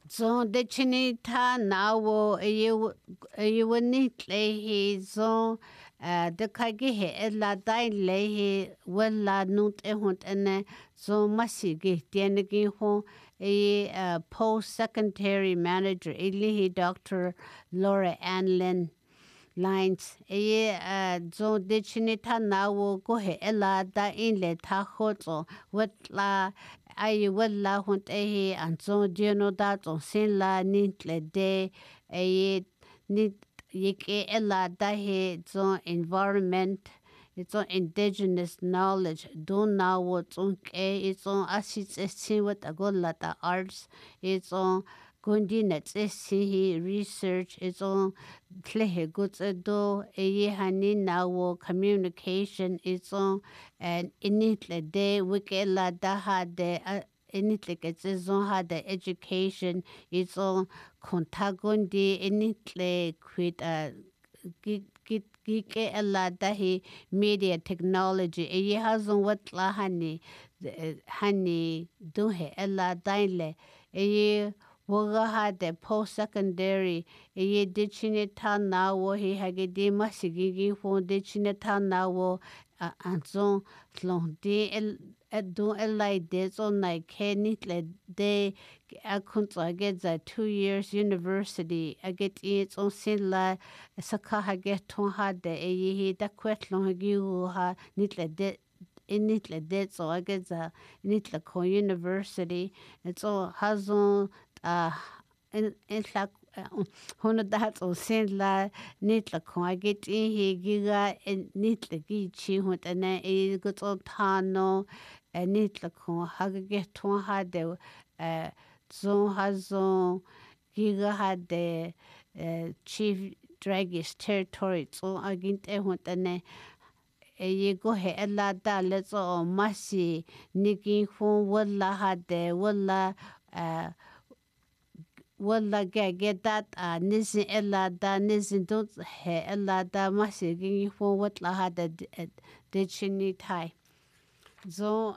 So de chinita nawo you nit lehi so de kagi he la dai lehi wala nut e hunt ene so masigi tiene gi ho post secondary manager ilihi Dr. Laura Ann Lynn lines zo de chinita nawo go he ela da in le ta hoto wetla ai wala hunt an zo dino da zo sin la nit le de nit yike ela da he zo environment it's on indigenous knowledge don't know what's on it's on assets see what agola the arts it's on Gundinets he research it's on Tlehe goods do hani now communication it's on and initle de wikela daha de initle it's on had the education it's on contagundi initle quit gike ela dahi media technology hazon wat la hani duhe ela daile woga hade post secondary dichine ta na wo he hage de masigi fo dichine ta na wo anzo slon de do elai de so nai kenitle de akunta get za 2 years university get it on sila saka hage ton hade he da kwetlon hage ha nitle de initle de so get za nitle ko university it's all hazon in la hono da so sen la nitla ko get he giga nitla gi chi hot ana go to tano nitla ko ha get to ha de so hazo giga had the chief dragis territory so agint e hot ana ye go he la da le so masi niki fo wala hade wala wala get that nisin ella da nisin don't he ella da masigi fo wala hade de chini tai zo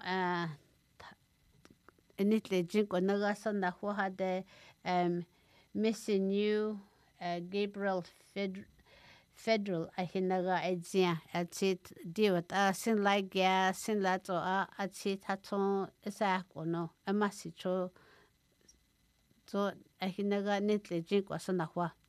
enitle jinko nagasa na ho hade missing you Gabriel Federal ahinaga edzia atsit diot sin like ya sin la to atsit haton sa kono amasi cho so ahinaga netle jin kwa sana kwa